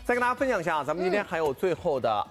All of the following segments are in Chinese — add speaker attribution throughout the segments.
Speaker 1: 再跟大家分享一下，咱们今天还有最后的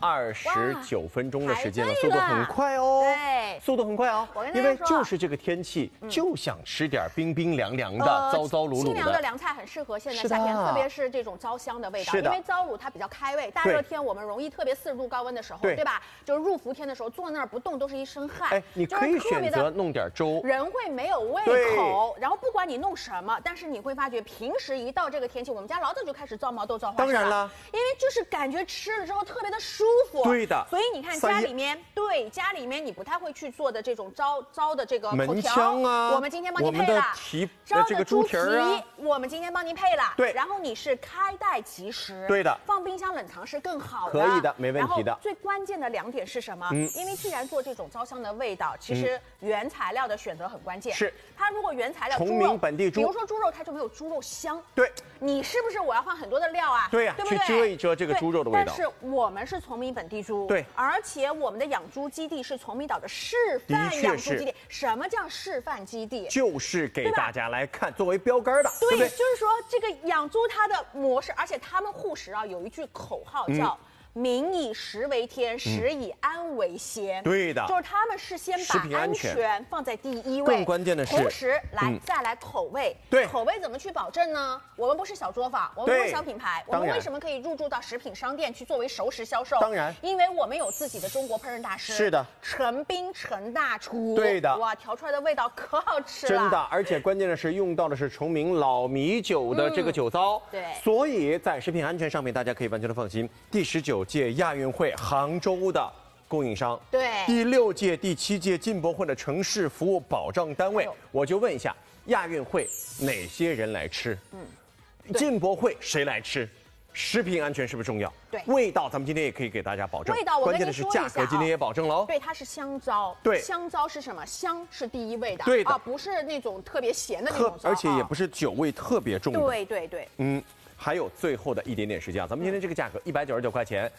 Speaker 1: 29分钟的时间了，速度很快哦。
Speaker 2: 对，
Speaker 1: 速度很快哦。
Speaker 2: 我跟大家说，
Speaker 1: 因为就是这个天气，就想吃点冰冰凉凉的、糟糟卤卤的。
Speaker 2: 清凉的凉菜很适合现在夏天，特别是这种糟香的味道。因为糟卤它比较开胃，大热天我们容易特别40度高温的时候，对吧？就是入伏天的时候，坐那儿不动都是一身汗。
Speaker 1: 哎，你可以选择弄点粥，
Speaker 2: 人会没有胃口。然后不管你弄什么，但是你会发觉平时一到这个天气，我们家老早就开始造毛豆、造花生了。当然了，因为就是感觉吃了之后特别的舒服。
Speaker 1: 对的。
Speaker 2: 所以你看家里面，对家里面你不太会去做的这种糟的这个口条
Speaker 1: 啊，
Speaker 2: 我们今天帮您配了。
Speaker 1: 糟的猪蹄
Speaker 2: 啊，我们今天帮您配了。
Speaker 1: 对，
Speaker 2: 然后你是开袋即食。
Speaker 1: 对的，
Speaker 2: 放冰箱冷藏是更好的。
Speaker 1: 可以的，没问题的。
Speaker 2: 最关键的2点是什么？因为既然做这种糟香的味道，其实原材料的选择很关键。是，它如果原材料
Speaker 1: 崇明本地猪，
Speaker 2: 比如说猪肉，它就没有猪肉香。
Speaker 1: 对，
Speaker 2: 你是不是我要换很多的料啊？
Speaker 1: 对呀，去遮一遮这个猪肉的味道。
Speaker 2: 但是我们是崇明本地猪，
Speaker 1: 对，
Speaker 2: 而且我们的养猪基地是崇明岛的示范养猪基地。什么叫示范基地？
Speaker 1: 就是给大家来看，作为标杆的，对不对？
Speaker 2: 就是说这个养猪它的模式，而且他们护食啊有一句口号叫民以食为天，食以安为先。
Speaker 1: 对的，
Speaker 2: 就是他们是先把安全放在第一位，
Speaker 1: 更关键的是，
Speaker 2: 同时再来口味。
Speaker 1: 对，
Speaker 2: 口味怎么去保证呢？我们不是小作坊，我们不是小品牌，我们为什么可以入驻到食品商店去作为熟食销售？
Speaker 1: 当然，
Speaker 2: 因为我们有自己的中国烹饪大师。
Speaker 1: 是的，
Speaker 2: 陈斌陈大厨。
Speaker 1: 对的，
Speaker 2: 哇，调出来的味道可好吃了。
Speaker 1: 真的，而且关键的是用到的是崇明老米酒的这个酒糟。
Speaker 2: 对，
Speaker 1: 所以在食品安全上面，大家可以完全的放心。第19届亚运会杭州的供应商，
Speaker 2: 对，
Speaker 1: 第6届、第7届进博会的城市服务保障单位，我就问一下，亚运会哪些人来吃？进博会谁来吃？食品安全是不是重要？
Speaker 2: 对，
Speaker 1: 味道咱们今天也可以给大家保证。
Speaker 2: 味道，我
Speaker 1: 关键的是价格，今天也保证了哦。
Speaker 2: 对，它是香糟。
Speaker 1: 对，
Speaker 2: 香糟是什么？香是第一位的。
Speaker 1: 对的
Speaker 2: 啊，不是那种特别咸的那种糟，
Speaker 1: 而且也不是酒味特别重的。
Speaker 2: 对对对，
Speaker 1: 还有最后的一点点时间啊，咱们今天这个价格199块钱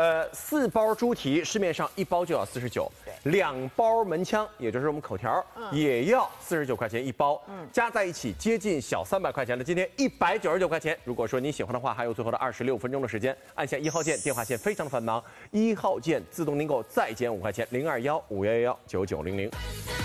Speaker 1: ，4包猪蹄，市面上1包就要49，对，2包门腔，也就是我们口条，也要49块钱1包，加在一起接近小300块钱了。今天199块钱，如果说您喜欢的话，还有最后的26分钟的时间，按下1号键，电话线非常的繁忙，1号键自动订购再减5块钱，021-5111-9900。